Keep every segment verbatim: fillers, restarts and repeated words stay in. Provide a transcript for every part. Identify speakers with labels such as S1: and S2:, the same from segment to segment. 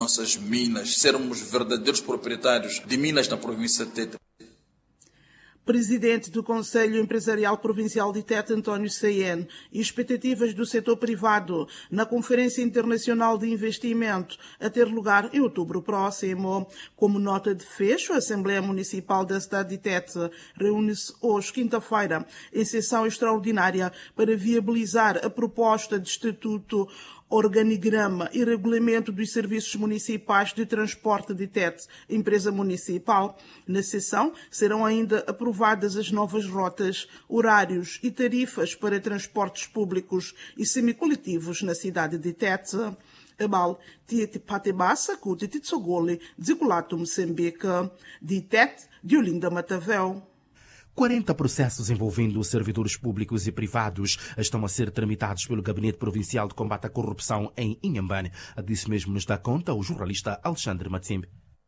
S1: nossas minas, sermos verdadeiros proprietários de minas na província de Tete.
S2: Presidente do Conselho Empresarial Provincial de Tete, António Sayen, e expectativas do setor privado na Conferência Internacional de Investimento a ter lugar em outubro próximo. Como nota de fecho, a Assembleia Municipal da cidade de Tete reúne-se hoje, quinta-feira, em sessão extraordinária para viabilizar a proposta de estatuto, organigrama e regulamento dos serviços municipais de transporte de Tete, empresa municipal. Na sessão serão ainda aprovadas as novas rotas, horários e tarifas para transportes públicos e semicoletivos na cidade de Tete. Abal, Tiete Patebassa, Kutiti Tsogole, Ziculato Moçambique, de Tete, de Olinda Matavel.
S3: quarenta processos envolvendo servidores públicos e privados estão a ser tramitados pelo Gabinete Provincial de Combate à Corrupção em Inhambane. Disso mesmo nos dá conta o jornalista Alexandre Matsimbe.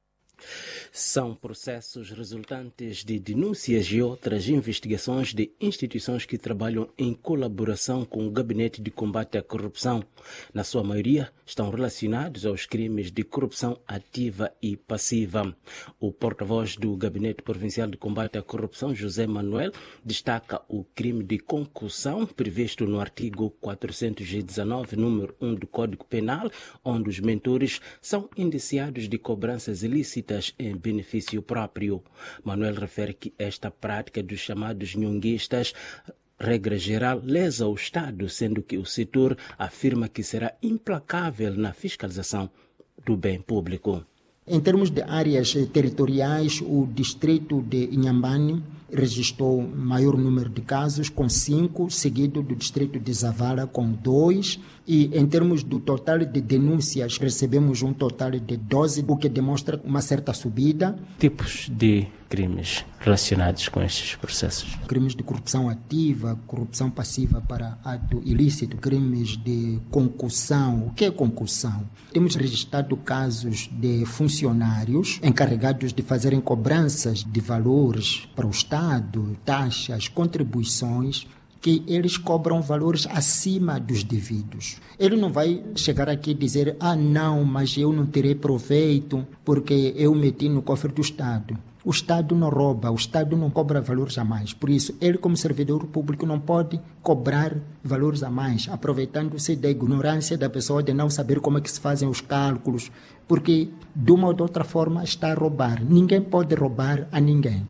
S4: São processos resultantes de denúncias e outras investigações de instituições que trabalham em colaboração com o Gabinete de Combate à Corrupção. Na sua maioria, estão relacionados aos crimes de corrupção ativa e passiva. O porta-voz do Gabinete Provincial de Combate à Corrupção, José Manuel, destaca o crime de concussão previsto no artigo quatrocentos e dezenove, número um do Código Penal, onde os mentores são indiciados de cobranças ilícitas em benefício próprio. Manuel refere que esta prática dos chamados nhonguistas, regra geral, lesa o Estado, sendo que o setor afirma que será implacável na fiscalização do bem público.
S5: Em termos de áreas territoriais, o distrito de Inhambane registrou maior número de casos, com cinco, seguido do distrito de Zavala, com dois. E em termos do total de denúncias, recebemos um total de doze, o que demonstra uma certa subida.
S4: Tipos de crimes relacionados com estes processos?
S5: Crimes de corrupção ativa, corrupção passiva para ato ilícito, crimes de concussão. O que é concussão? Temos registrado casos de funcionários encarregados de fazerem cobranças de valores para o Estado, taxas, contribuições, que eles cobram valores acima dos devidos. Ele não vai chegar aqui e dizer, ah não, mas eu não terei proveito porque eu meti no cofre do Estado. O Estado não rouba, o Estado não cobra valores a mais. Por isso, ele como servidor público não pode cobrar valores a mais, aproveitando-se da ignorância da pessoa de não saber como é que se fazem os cálculos, porque de uma ou de outra forma está a roubar. Ninguém pode roubar a ninguém.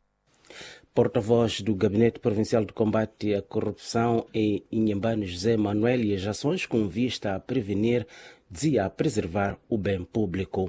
S4: Porta-voz do Gabinete Provincial de Combate à Corrupção em Inhambane, José Manuel, e as ações com vista a prevenir, dizia a preservar o bem público.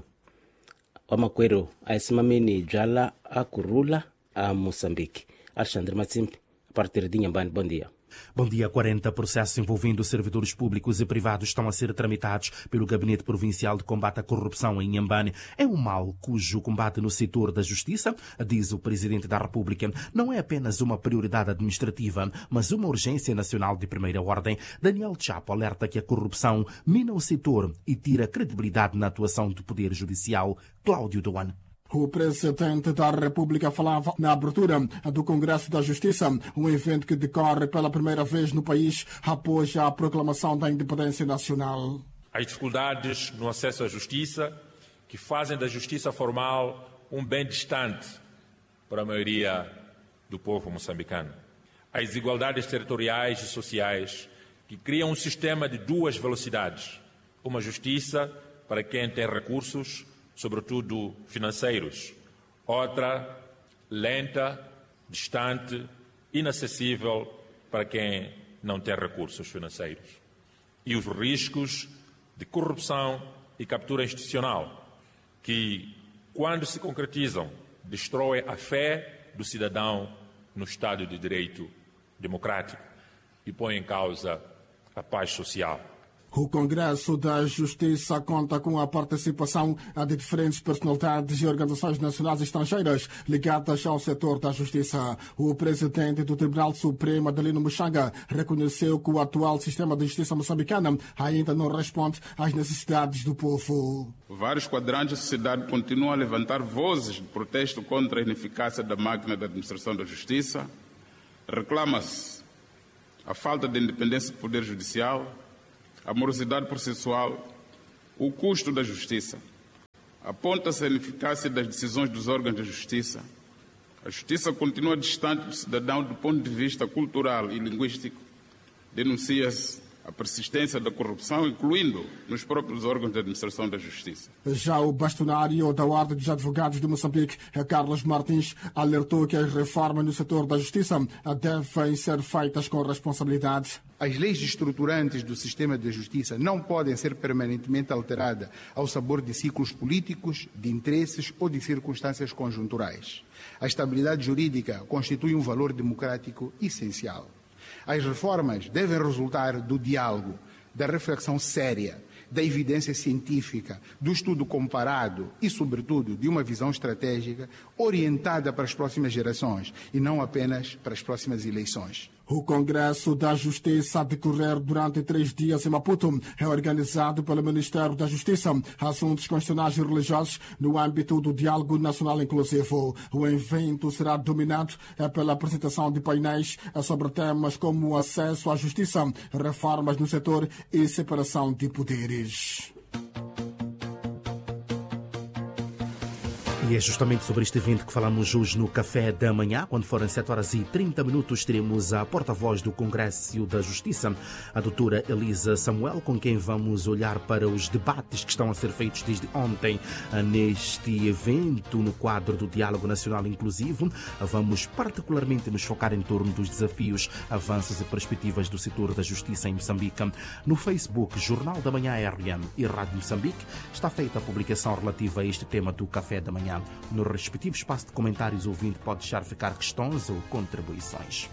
S4: Amaquero, a Esmamini, Jala, a Curula, a Moçambique. Alexandre Matsimpe, a partir de Inhambane, bom dia.
S3: Bom dia. quarenta processos envolvendo servidores públicos e privados estão a ser tramitados pelo Gabinete Provincial de Combate à Corrupção em Inhambane. É um mal cujo combate no setor da justiça, diz o Presidente da República, não é apenas uma prioridade administrativa, mas uma urgência nacional de primeira ordem. Daniel Chapo alerta que a corrupção mina o setor e tira credibilidade na atuação do Poder Judicial. Cláudio Doan.
S6: O Presidente da República falava na abertura do Congresso da Justiça, um evento que decorre pela primeira vez no país após a proclamação da independência nacional.
S7: As dificuldades no acesso à justiça, que fazem da justiça formal um bem distante para a maioria do povo moçambicano. As desigualdades territoriais e sociais, que criam um sistema de duas velocidades. Uma justiça para quem tem recursos, sobretudo financeiros. Outra, lenta, distante, inacessível para quem não tem recursos financeiros. E os riscos de corrupção e captura institucional, que, quando se concretizam, destroem a fé do cidadão no Estado de Direito democrático e põem em causa a paz social.
S6: O Congresso da Justiça conta com a participação de diferentes personalidades e organizações nacionais e estrangeiras ligadas ao setor da justiça. O presidente do Tribunal Supremo, Adelino Muxanga, reconheceu que o atual sistema de justiça moçambicana ainda não responde às necessidades do povo.
S8: Vários quadrantes da sociedade continuam a levantar vozes de protesto contra a ineficácia da máquina da administração da justiça. Reclama-se a falta de independência do Poder Judicial, a morosidade processual, o custo da justiça. aponta-se a ineficácia das decisões dos órgãos da justiça. A justiça continua distante do cidadão do ponto de vista cultural e linguístico. Denuncia-se a persistência da corrupção, incluindo nos próprios órgãos de administração da justiça.
S6: Já o bastonário da Ordem dos Advogados de Moçambique, Carlos Martins, alertou que as reformas no setor da justiça devem ser feitas com responsabilidade.
S9: As leis estruturantes do sistema de justiça não podem ser permanentemente alteradas ao sabor de ciclos políticos, de interesses ou de circunstâncias conjunturais. A estabilidade jurídica constitui um valor democrático essencial. As reformas devem resultar do diálogo, da reflexão séria, da evidência científica, do estudo comparado e, sobretudo, de uma visão estratégica orientada para as próximas gerações e não apenas para as próximas eleições.
S6: O Congresso da Justiça a decorrer durante três dias em Maputo é organizado pelo Ministério da Justiça, Assuntos Constitucionais e Religiosos, no âmbito do Diálogo Nacional Inclusivo. O evento será dominado pela apresentação de painéis sobre temas como acesso à justiça, reformas no setor e separação de poderes.
S3: E é justamente sobre este evento que falamos hoje no Café da Manhã. Quando forem sete horas e trinta minutos, teremos a porta-voz do Congresso da Justiça, a doutora Elisa Samuel, com quem vamos olhar para os debates que estão a ser feitos desde ontem neste evento, no quadro do Diálogo Nacional Inclusivo. Vamos particularmente nos focar em torno dos desafios, avanços e perspectivas do setor da justiça em Moçambique. No Facebook, Jornal da Manhã R M e Rádio Moçambique, está feita a publicação relativa a este tema do Café da Manhã. No respectivo espaço de comentários, o ouvinte pode deixar ficar questões ou contribuições.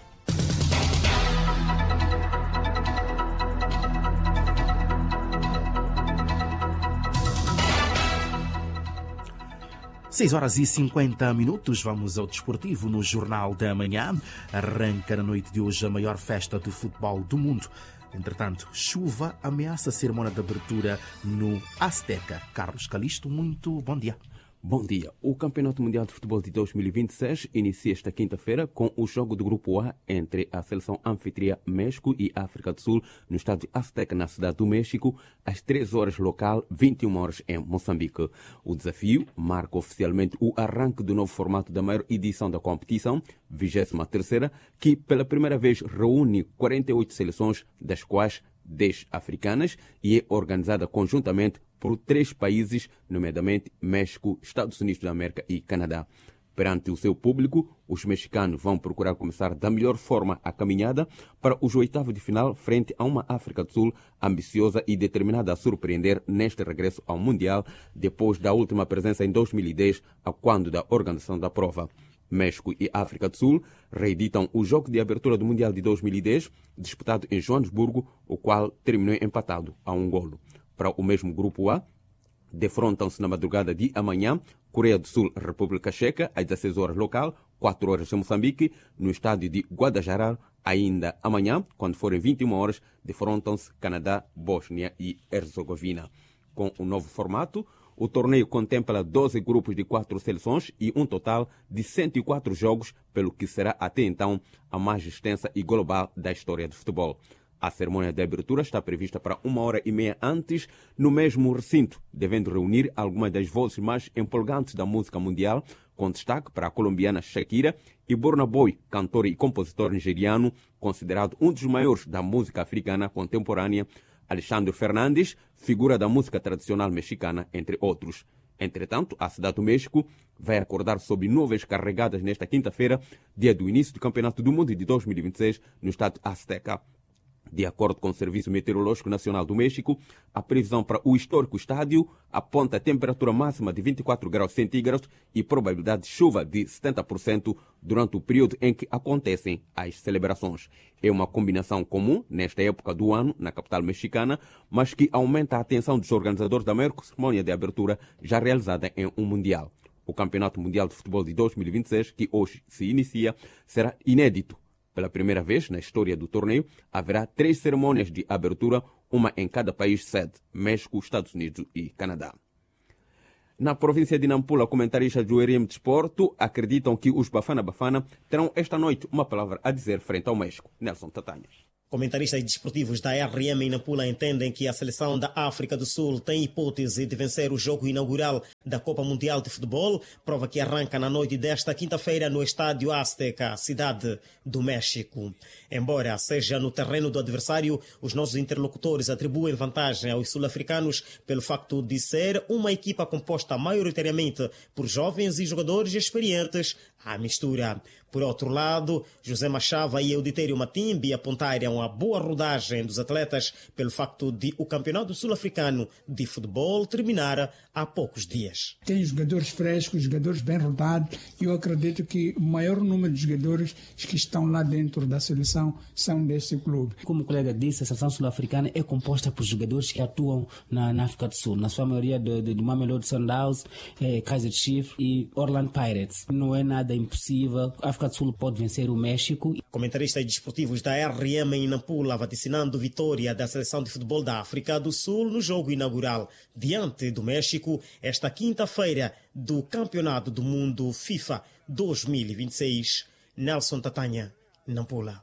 S3: seis horas e cinquenta minutos, vamos ao desportivo no Jornal da Manhã. Arranca na noite de hoje a maior festa de futebol do mundo. Entretanto, chuva ameaça a cerimônia de abertura no Azteca. Carlos Calisto, muito bom dia.
S10: Bom dia. O Campeonato Mundial de Futebol de dois mil e vinte e seis inicia esta quinta-feira com o jogo do Grupo A entre a seleção anfitriã México e África do Sul no estádio Azteca, na cidade do México, às três horas local, vinte e uma horas em Moçambique. O desafio marca oficialmente o arranque do novo formato da maior edição da competição, vigésima terceira, que pela primeira vez reúne quarenta e oito seleções, das quais dez africanas, e é organizada conjuntamente por três países, nomeadamente México, Estados Unidos da América e Canadá. Perante o seu público, os mexicanos vão procurar começar da melhor forma a caminhada para os oitavos de final frente a uma África do Sul ambiciosa e determinada a surpreender neste regresso ao Mundial, depois da última presença em dois mil e dez, a quando da organização da prova. México e África do Sul reeditam o jogo de abertura do Mundial de dois mil e dez, disputado em Joanesburgo, o qual terminou empatado a um golo. Para o mesmo Grupo A, defrontam-se na madrugada de amanhã Coreia do Sul, República Checa, às dezesseis horas local, quatro horas em Moçambique, no estádio de Guadalajara. Ainda amanhã, quando forem vinte e uma horas, defrontam-se Canadá, Bósnia e Herzegovina. Com o novo formato, o torneio contempla doze grupos de quatro seleções e um total de cento e quatro jogos, pelo que será até então a mais extensa e global da história do futebol. A cerimônia de abertura está prevista para uma hora e meia antes, no mesmo recinto, devendo reunir algumas das vozes mais empolgantes da música mundial, com destaque para a colombiana Shakira e Burna Boy, cantor e compositor nigeriano, considerado um dos maiores da música africana contemporânea, Alexandre Fernandes, figura da música tradicional mexicana, entre outros. Entretanto, a cidade do México vai acordar sob nuvens carregadas nesta quinta-feira, dia do início do Campeonato do Mundo de dois mil e vinte e seis, no estádio Azteca. De acordo com o Serviço Meteorológico Nacional do México, a previsão para o histórico estádio aponta a temperatura máxima de vinte e quatro graus centígrados e probabilidade de chuva de setenta por cento durante o período em que acontecem as celebrações. É uma combinação comum nesta época do ano na capital mexicana, mas que aumenta a atenção dos organizadores da maior cerimônia de abertura já realizada em um Mundial. O Campeonato Mundial de Futebol de dois mil e vinte e seis, que hoje se inicia, será inédito. Pela primeira vez na história do torneio, haverá três cerimônias de abertura, uma em cada país sede, México, Estados Unidos e Canadá. Na província de Nampula, comentaristas do R M Desporto acreditam que os Bafana Bafana terão esta noite uma palavra a dizer frente ao México. Nelson Tatanhas.
S11: Comentaristas desportivos da R M em Nampula entendem que a seleção da África do Sul tem hipótese de vencer o jogo inaugural da Copa Mundial de Futebol, prova que arranca na noite desta quinta-feira no Estádio Azteca, cidade do México. Embora seja no terreno do adversário, os nossos interlocutores atribuem vantagem aos sul-africanos pelo facto de ser uma equipa composta maioritariamente por jovens e jogadores experientes à mistura. Por outro lado, José Machava e Euditério Matimbi apontaram a boa rodagem dos atletas pelo facto de o Campeonato Sul-Africano de Futebol terminar há poucos dias.
S12: Tem jogadores frescos, jogadores bem rodados, e eu acredito que o maior número de jogadores que estão lá dentro da seleção são desse clube.
S13: Como o colega disse, a seleção sul-africana é composta por jogadores que atuam na, na África do Sul, na sua maioria de, de, de Mamelodi Sundowns, eh, Kaizer Chiefs e Orlando Pirates. Não é nada impossível. A África do Sul pode vencer o México.
S11: Comentaristas desportivos da R M em Nampula vaticinando vitória da seleção de futebol da África do Sul no jogo inaugural diante do México esta quinta-feira do Campeonato do Mundo FIFA dois mil e vinte e seis. Nelson Tatanha, Nampula.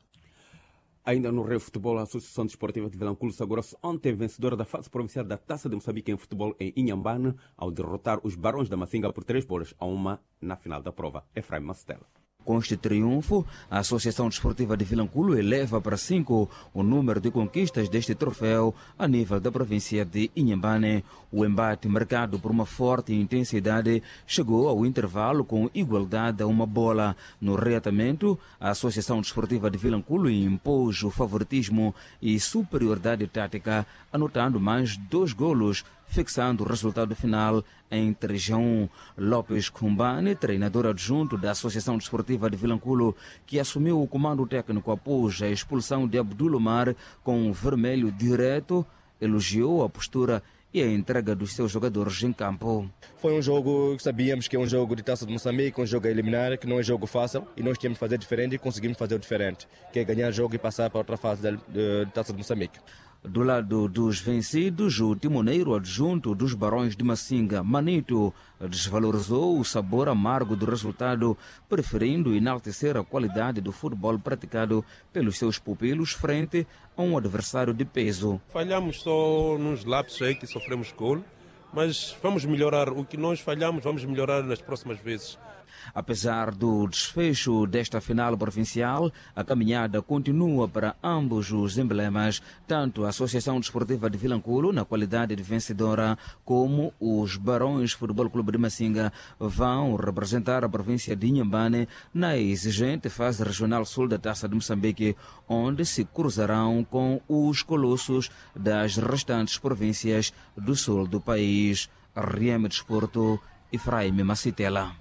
S10: Ainda no Rio Futebol, a Associação Desportiva de Vilanculo sagrou-se ontem vencedora da fase provincial da Taça de Moçambique em futebol em Inhambane, ao derrotar os Barões da Macinga por três bolas a uma na final da prova. Efraim Mastela.
S14: Com este triunfo, a Associação Desportiva de Vilanculo eleva para cinco o número de conquistas deste troféu a nível da província de Inhambane. O embate, marcado por uma forte intensidade, chegou ao intervalo com igualdade a uma bola. No reatamento, a Associação Desportiva de Vilanculo impôs o favoritismo e superioridade tática, anotando mais dois golos, fixando o resultado final em três a um. Lopes Kumbane, treinador adjunto da Associação Desportiva de Vilanculo, que assumiu o comando técnico após a expulsão de Abdul Omar com um vermelho direto, elogiou a postura e a entrega dos seus jogadores em campo.
S15: Foi um jogo que sabíamos que é um jogo de Taça de Moçambique, um jogo a eliminar, que não é jogo fácil, e nós tínhamos que fazer diferente e conseguimos fazer o diferente, que é ganhar jogo e passar para outra fase de, de, de Taça de Moçambique.
S14: Do lado dos vencidos, o timoneiro adjunto dos Barões de Macinga, Manito, desvalorizou o sabor amargo do resultado, preferindo enaltecer a qualidade do futebol praticado pelos seus pupilos frente a um adversário de peso.
S16: Falhamos só nos lapsos aí que sofremos gol, mas vamos melhorar. O que nós falhamos, vamos melhorar nas próximas vezes.
S14: Apesar do desfecho desta final provincial, a caminhada continua para ambos os emblemas, tanto a Associação Desportiva de Vilanculo, na qualidade de vencedora, como os Barões Futebol Clube de Macinga vão representar a província de Inhambane na exigente fase regional sul da Taça de Moçambique, onde se cruzarão com os colossos das restantes províncias do sul do país. R M Desporto, Efraim Macitela.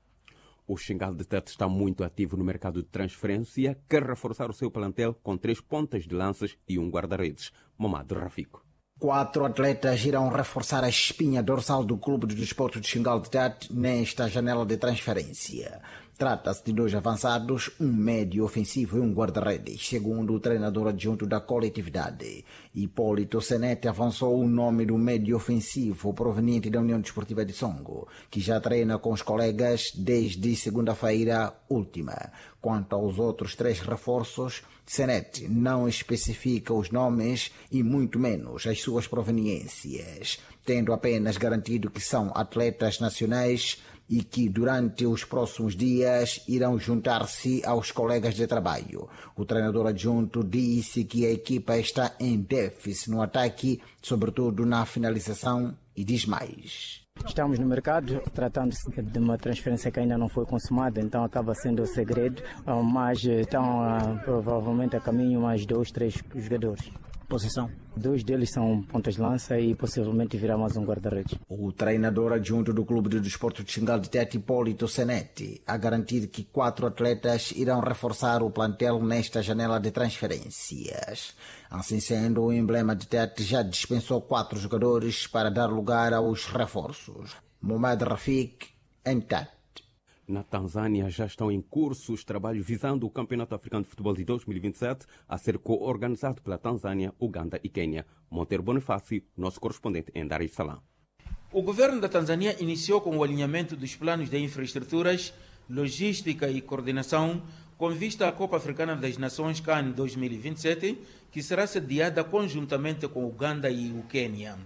S10: O Xingal de Tete está muito ativo no mercado de transferência, quer reforçar o seu plantel com três pontas de lanças e um guarda-redes. Mamado Rafico.
S17: Quatro atletas irão reforçar a espinha dorsal do Clube de Desporto de Xingal de Tete nesta janela de transferência. Trata-se de dois avançados, um médio ofensivo e um guarda-redes, segundo o treinador adjunto da coletividade. Hipólito Senete avançou o nome do médio ofensivo proveniente da União Desportiva de Songo, que já treina com os colegas desde segunda-feira última. Quanto aos outros três reforços, Senete não especifica os nomes e muito menos as suas proveniências, tendo apenas garantido que são atletas nacionais e que durante os próximos dias irão juntar-se aos colegas de trabalho. O treinador adjunto disse que a equipa está em déficit no ataque, sobretudo na finalização, e diz mais.
S18: Estamos no mercado, tratando-se de uma transferência que ainda não foi consumada, então acaba sendo o segredo, mas estão provavelmente a caminho mais dois, três jogadores. Posição? Dois deles são pontas de lança e possivelmente virá mais um guarda-redes.
S17: O treinador adjunto do Clube de Desporto de Xingal de Tete, Hipólito Senete, a garantir que quatro atletas irão reforçar o plantel nesta janela de transferências. Assim sendo, o emblema de Tete já dispensou quatro jogadores para dar lugar aos reforços. Mohamed Rafik, em Tete.
S10: Na Tanzânia já estão em curso os trabalhos visando o Campeonato Africano de Futebol de dois mil e vinte e sete a ser co-organizado pela Tanzânia, Uganda e Quênia. Monteiro Bonifácio, nosso correspondente em Dar es Salaam.
S19: O governo da Tanzânia iniciou com o alinhamento dos planos de infraestruturas, logística e coordenação com vista à Copa Africana das Nações CAN dois mil e vinte e sete, que será sediada conjuntamente com Uganda e o Quênia.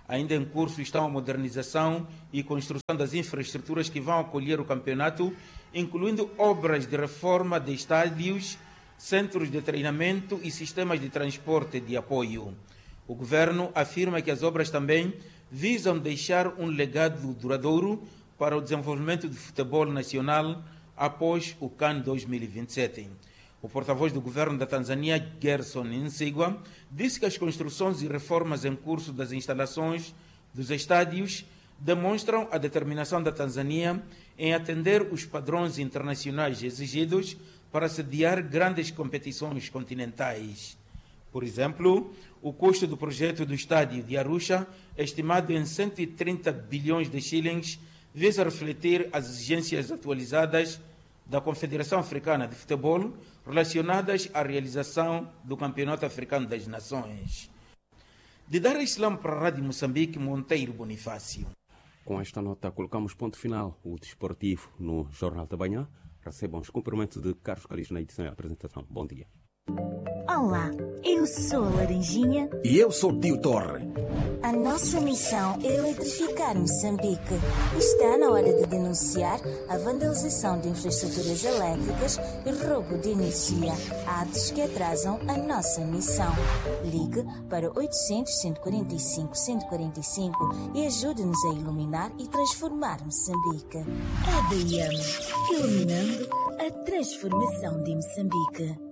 S19: Ainda em curso estão a modernização e construção das infraestruturas que vão acolher o campeonato, incluindo obras de reforma de estádios, centros de treinamento e sistemas de transporte de apoio. O governo afirma que as obras também visam deixar um legado duradouro para o desenvolvimento do futebol nacional após o CAN dois mil e vinte e sete. O porta-voz do governo da Tanzânia, Gerson Msigwa, disse que as construções e reformas em curso das instalações dos estádios demonstram a determinação da Tanzânia em atender os padrões internacionais exigidos para sediar grandes competições continentais. Por exemplo, o custo do projeto do estádio de Arusha, estimado em cento e trinta bilhões de shillings, visa refletir as exigências atualizadas da Confederação Africana de Futebol relacionadas à realização do Campeonato Africano das Nações. De Dar es Salaam para a Rádio Moçambique, Monteiro Bonifácio.
S10: Com esta nota, colocamos ponto final. O desportivo no Jornal da Manhã. Recebam os cumprimentos de Carlos Calixto na edição e apresentação. Bom dia.
S20: Olá, eu sou a Laranjinha.
S21: E eu sou o Tio Torre.
S20: A nossa missão é eletrificar Moçambique. Está na hora de denunciar a vandalização de infraestruturas elétricas e roubo de energia, atos que atrasam a nossa missão. Ligue para oitocentos, cento e quarenta e cinco, cento e quarenta e cinco e ajude-nos a iluminar e transformar Moçambique. A D M, iluminando a transformação de Moçambique.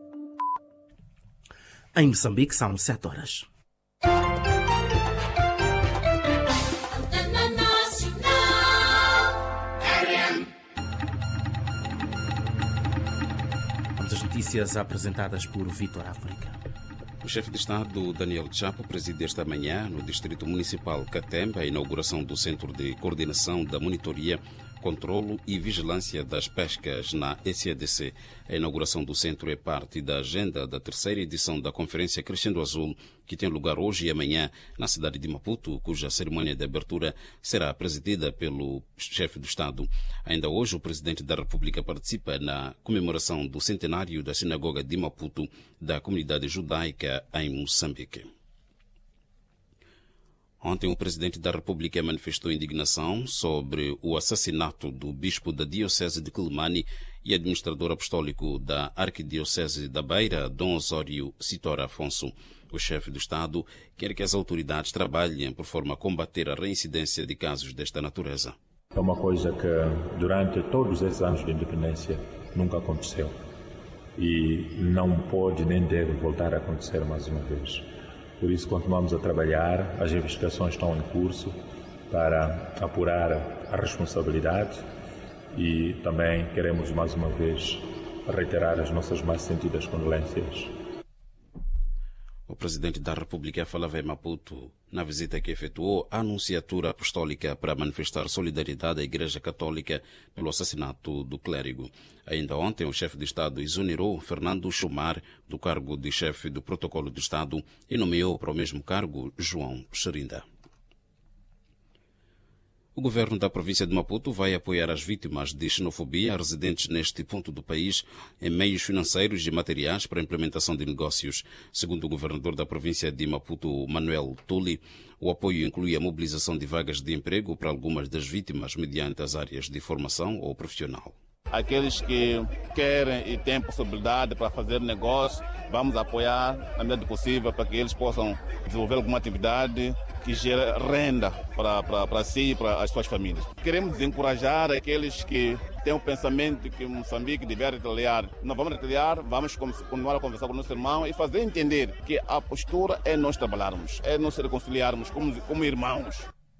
S3: Em Moçambique são sete horas. Vamos às notícias apresentadas por Vítor África.
S22: O chefe de Estado, Daniel Chapo, preside esta manhã, no Distrito Municipal Catembe, a inauguração do Centro de Coordenação da Monitoria, Controlo e Vigilância das Pescas na E C A D C. A inauguração do centro é parte da agenda da terceira edição da Conferência Crescendo Azul, que tem lugar hoje e amanhã na cidade de Maputo, cuja cerimônia de abertura será presidida pelo chefe do Estado. Ainda hoje, o presidente da República participa na comemoração do centenário da Sinagoga de Maputo da comunidade judaica em Moçambique. Ontem, o presidente da República manifestou indignação sobre o assassinato do bispo da Diocese de Quelimane e administrador apostólico da Arquidiocese da Beira, Dom Osório Citora Afonso. O chefe do Estado quer que as autoridades trabalhem por forma a combater a reincidência de casos desta natureza.
S23: É uma coisa que durante todos esses anos de independência nunca aconteceu e não pode nem deve voltar a acontecer mais uma vez. Por isso, continuamos a trabalhar, as investigações estão em curso para apurar a responsabilidade e também queremos mais uma vez reiterar as nossas mais sentidas condolências.
S22: O presidente da República falava em Maputo na visita que efetuou à Anunciatura Apostólica para manifestar solidariedade à Igreja Católica pelo assassinato do clérigo. Ainda ontem, o chefe de Estado exonerou Fernando Chumar do cargo de chefe do Protocolo de Estado e nomeou para o mesmo cargo João Xerinda. O governo da província de Maputo vai apoiar as vítimas de xenofobia residentes neste ponto do país em meios financeiros e materiais para a implementação de negócios. Segundo o governador da província de Maputo, Manuel Tuli, o apoio inclui a mobilização de vagas de emprego para algumas das vítimas mediante as áreas de formação ou profissional.
S24: Aqueles que querem e têm possibilidade para fazer negócio, vamos apoiar na medida do possível para que eles possam desenvolver alguma atividade que gere renda para, para, para si e para as suas famílias. Queremos encorajar aqueles que têm o pensamento que Moçambique deve retaliar. Não vamos retaliar, vamos continuar a conversar com o nosso irmão e fazer entender que a postura é nós trabalharmos, é nós reconciliarmos como, como irmãos.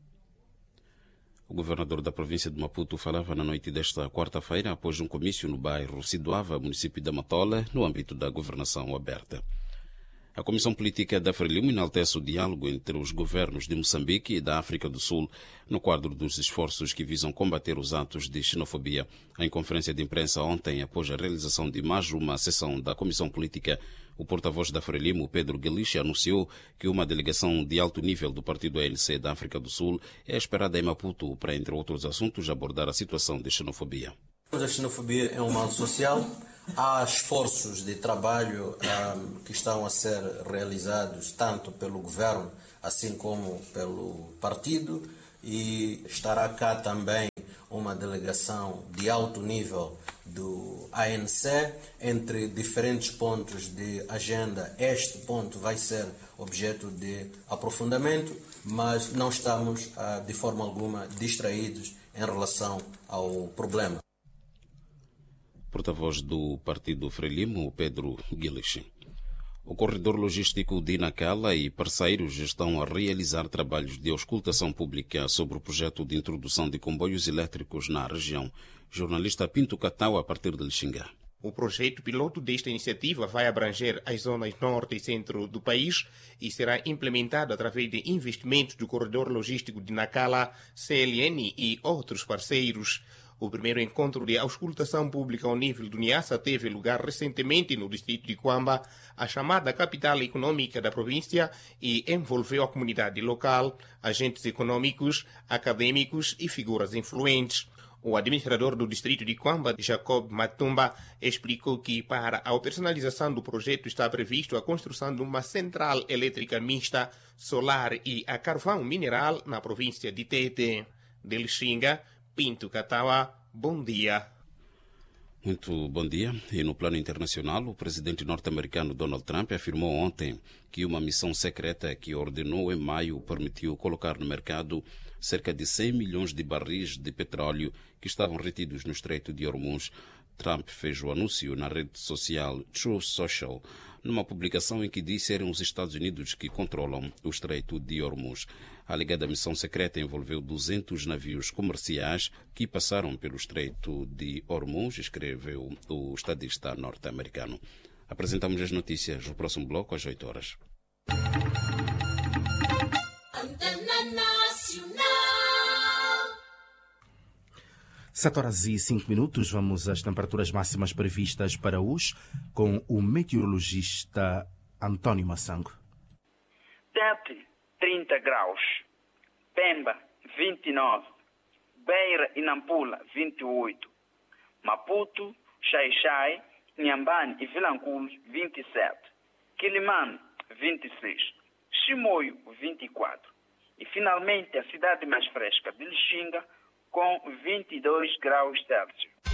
S22: O governador da província de Maputo falava na noite desta quarta-feira após um comício no bairro Sidoava, município da Matola, no âmbito da governação aberta. A Comissão Política da Frelimo enaltece o diálogo entre os governos de Moçambique e da África do Sul no quadro dos esforços que visam combater os atos de xenofobia. Em conferência de imprensa ontem, após a realização de mais uma sessão da Comissão Política, o porta-voz da Frelimo, Pedro Gueliche, anunciou que uma delegação de alto nível do Partido A N C da África do Sul é esperada em Maputo para, entre outros assuntos, abordar a situação de xenofobia.
S25: A xenofobia é um mal social
S1: Há esforços de trabalho um, que estão a ser realizados tanto pelo governo assim como pelo partido, e estará cá também uma delegação de alto nível do A N C entre diferentes pontos de agenda. Este ponto vai ser objeto de aprofundamento, mas não estamos uh, de forma alguma distraídos em relação ao problema.
S22: Porta-voz do Partido Frelimo, Pedro Guilherme. O corredor logístico de Nacala e parceiros estão a realizar trabalhos de auscultação pública sobre o projeto de introdução de comboios elétricos na região. Jornalista Pinto Catau, a partir de Lixinga.
S2: O projeto piloto desta iniciativa vai abranger as zonas norte e centro do país e será implementado através de investimentos do corredor logístico de Nacala, C L N e outros parceiros. O primeiro encontro de auscultação pública ao nível do Niassa teve lugar recentemente no distrito de Quamba, a chamada capital econômica da província, e envolveu a comunidade local, agentes econômicos, acadêmicos e figuras influentes. O administrador do distrito de Quamba, Jacob Matumba, explicou que para a operacionalização do projeto está previsto a construção de uma central elétrica mista, solar e a carvão mineral na província de Tete. De Lixinga, Pinto Catawa, bom dia.
S22: Muito bom dia. E no plano internacional, o presidente norte-americano Donald Trump afirmou ontem que uma missão secreta que ordenou em maio permitiu colocar no mercado cerca de cem milhões de barris de petróleo que estavam retidos no Estreito de Hormuz. Trump fez o anúncio na rede social Truth Social, numa publicação em que disse serem os Estados Unidos que controlam o Estreito de Hormuz. A alegada missão secreta envolveu duzentos navios comerciais que passaram pelo Estreito de Hormuz, escreveu o estadista norte-americano. Apresentamos as notícias no próximo bloco às oito horas.
S3: sete horas e cinco minutos, vamos às temperaturas máximas previstas para hoje com o meteorologista António Massango.
S5: Tete, trinta graus. Pemba, vinte e nove. Beira e Nampula, vinte e oito. Maputo, Xai-Xai, Inhambane e Vilanculo, vinte e sete. Quilimane, vinte e seis. Chimoio, vinte e quatro. E finalmente a cidade mais fresca de Lixinga, com vinte e dois graus Celsius.